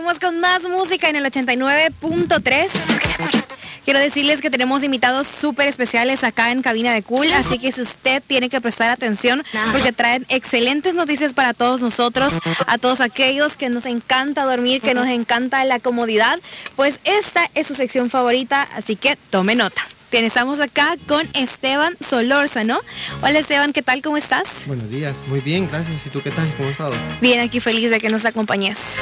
Seguimos con más música en el 89.3. Quiero decirles que tenemos invitados súper especiales acá en Cabina de Cool, así que si usted tiene que prestar atención porque traen excelentes noticias para todos nosotros, a todos aquellos que nos encanta dormir, que nos encanta la comodidad, pues esta es su sección favorita, así que tome nota. Estamos acá con Esteban Solórzano. Hola Esteban, ¿qué tal? ¿Cómo estás? Buenos días, muy bien, gracias. ¿Y tú qué tal? ¿Cómo has estado? Bien, aquí feliz de que nos acompañes.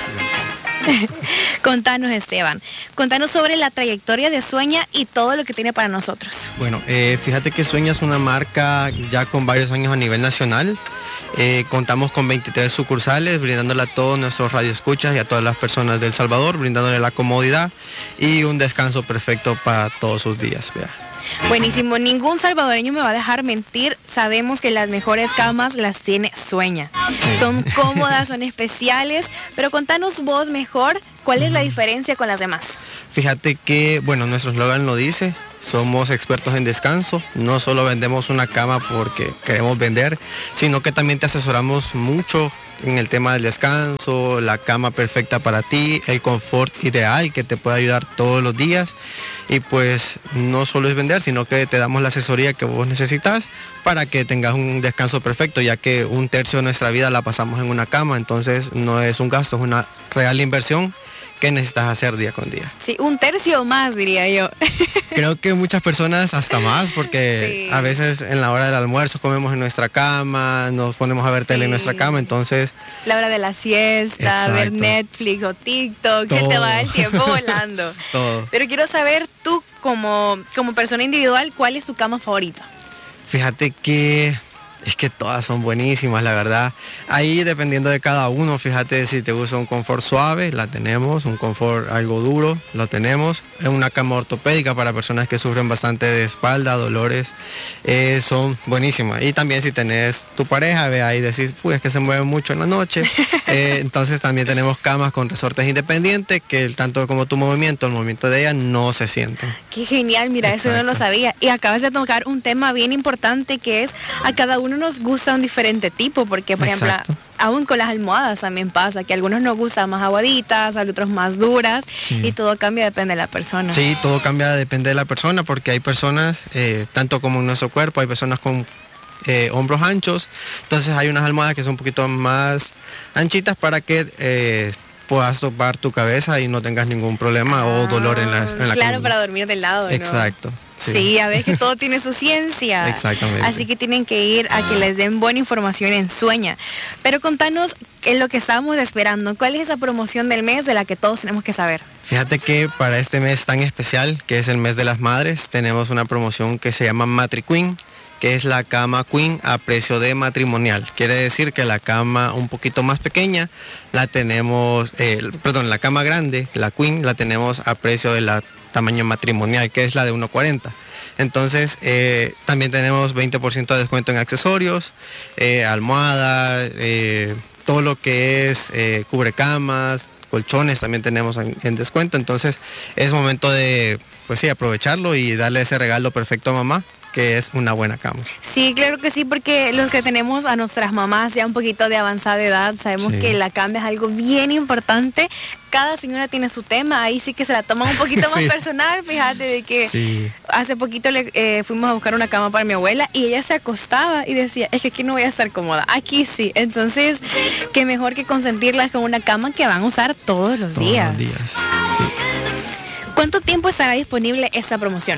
Contanos Esteban, contanos sobre la trayectoria de Sueña y todo lo que tiene para nosotros. Bueno, fíjate que Sueña es una marca ya con varios años a nivel nacional. Contamos con 23 sucursales, brindándole a todos nuestros radioescuchas y a todas las personas de El Salvador, brindándole la comodidad y un descanso perfecto para todos sus días. Vea. Buenísimo, ningún salvadoreño me va a dejar mentir, sabemos que las mejores camas las tiene Sueña. Sí. Son cómodas, son especiales, pero contanos vos mejor, ¿cuál es la diferencia con las demás? Fíjate que, bueno, nuestro eslogan lo dice, somos expertos en descanso, no solo vendemos una cama porque queremos vender, sino que también te asesoramos mucho en el tema del descanso, la cama perfecta para ti, el confort ideal que te puede ayudar todos los días. Y pues no solo es vender, sino que te damos la asesoría que vos necesitas para que tengas un descanso perfecto, ya que 1/3 de nuestra vida la pasamos en una cama, entonces no es un gasto, es una real inversión que necesitas hacer día con día. Sí, 1/3 o más, diría yo. Creo que muchas personas hasta más, porque sí, a veces en la hora del almuerzo comemos en nuestra cama, nos ponemos a ver tele en nuestra cama, entonces... La hora de la siesta, exacto, ver Netflix o TikTok, todo, que te va el tiempo volando. Todo. Pero quiero saber tú, como persona individual, ¿cuál es tu cama favorita? Fíjate que... es que todas son buenísimas, la verdad. Ahí dependiendo de cada uno, fíjate si te gusta un confort suave, la tenemos, un confort algo duro, lo tenemos. Es una cama ortopédica para personas que sufren bastante de espalda, dolores, son buenísimas. Y también si tenés tu pareja, ve ahí y decís, pues es que se mueve mucho en la noche. Entonces también tenemos camas con resortes independientes, que tanto como tu movimiento, el movimiento de ella no se siente. Qué genial, mira, exacto, eso no lo sabía. Y acabas de tocar un tema bien importante que es a cada uno nos gusta un diferente tipo, porque por ejemplo, aún con las almohadas también pasa, que a algunos nos gustan más aguaditas, a otros más duras, sí, y todo cambia, depende de la persona. Sí, todo cambia, depende de la persona, porque hay personas, tanto como en nuestro cuerpo, hay personas con hombros anchos, entonces hay unas almohadas que son un poquito más anchitas para que puedas topar tu cabeza y no tengas ningún problema o dolor en la claro, columna. Para dormir del lado, ¿no? Exacto. Sí, a ver que todo tiene su ciencia. Exactamente. Así que tienen que ir a que les den buena información en Sueña. Pero contanos qué es lo que estábamos esperando. ¿Cuál es esa promoción del mes de la que todos tenemos que saber? Fíjate que para este mes tan especial, que es el mes de las madres, tenemos una promoción que se llama Matri Queen, que es la cama Queen a precio de matrimonial. Quiere decir que la cama un poquito más pequeña la tenemos, la cama grande, la Queen, la tenemos a precio de la tamaño matrimonial, que es la de 1.40. Entonces también tenemos 20% de descuento en accesorios, almohadas, todo lo que es cubrecamas, colchones también tenemos en descuento. Entonces es momento de, pues sí, aprovecharlo y darle ese regalo perfecto a mamá, que es una buena cama. Sí, claro que sí, porque los que tenemos a nuestras mamás ya un poquito de avanzada edad, sabemos que la cama es algo bien importante. Cada señora tiene su tema, ahí sí que se la toman un poquito más personal, fíjate de que hace poquito fuimos a buscar una cama para mi abuela y ella se acostaba y decía, es que aquí no voy a estar cómoda, aquí sí. Entonces, qué mejor que consentirlas con una cama que van a usar todos los días. Todos los días, sí. ¿Cuánto tiempo estará disponible esta promoción?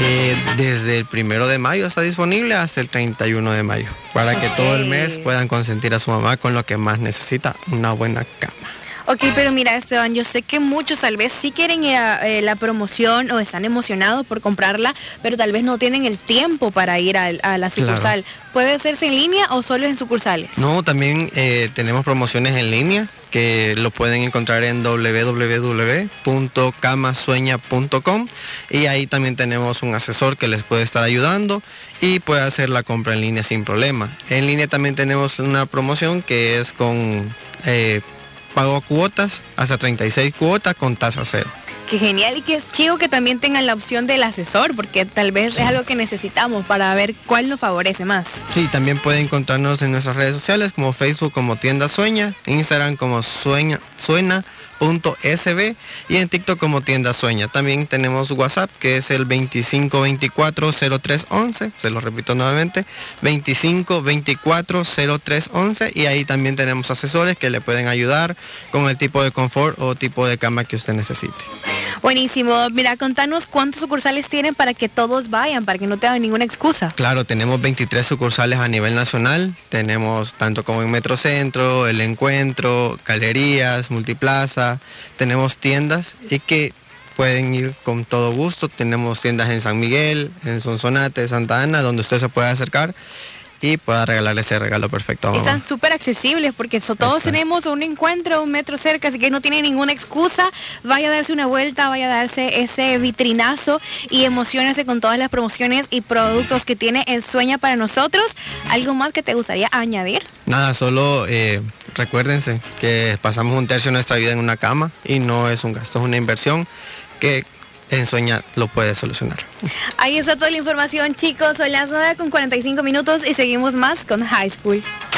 Desde el 1 de mayo está disponible hasta el 31 de mayo, para que todo el mes puedan consentir a su mamá con lo que más necesita, una buena cama. Ok, pero mira Esteban, yo sé que muchos tal vez sí quieren ir a la promoción o están emocionados por comprarla, pero tal vez no tienen el tiempo para ir a la sucursal. Claro. ¿Puede hacerse en línea o solo en sucursales? No, también tenemos promociones en línea que lo pueden encontrar en www.camasueña.com y ahí también tenemos un asesor que les puede estar ayudando y puede hacer la compra en línea sin problema. En línea también tenemos una promoción que es con pago a cuotas, hasta 36 cuotas con tasa cero. Qué genial y qué chido que también tengan la opción del asesor, porque tal vez es algo que necesitamos para ver cuál nos favorece más. Sí, también pueden encontrarnos en nuestras redes sociales como Facebook como Tienda Sueña, Instagram como suena.tienda .sb y en TikTok como Tienda Sueña. También tenemos WhatsApp, que es el 25240311, se lo repito nuevamente, 25240311, y ahí también tenemos asesores que le pueden ayudar con el tipo de confort o tipo de cama que usted necesite. Buenísimo. Mira, contanos cuántos sucursales tienen para que todos vayan, para que no tengan ninguna excusa. Claro, tenemos 23 sucursales a nivel nacional. Tenemos tanto como en Metrocentro, El Encuentro, galerías, Multiplaza. Tenemos tiendas y que pueden ir con todo gusto. Tenemos tiendas en San Miguel, en Sonsonate, Santa Ana, donde usted se puede acercar y pueda regalarle ese regalo perfecto a mamá. Están súper accesibles porque todos tenemos un encuentro, un metro cerca, así que no tiene ninguna excusa. Vaya a darse una vuelta, vaya a darse ese vitrinazo y emociónese con todas las promociones y productos que tiene el Sueña para nosotros. ¿Algo más que te gustaría añadir? Nada, solo recuérdense que pasamos un tercio de nuestra vida en una cama y no es un gasto, es una inversión que en Sueña lo puede solucionar. Ahí está toda la información, chicos. Son las 9:45 y seguimos más con High School.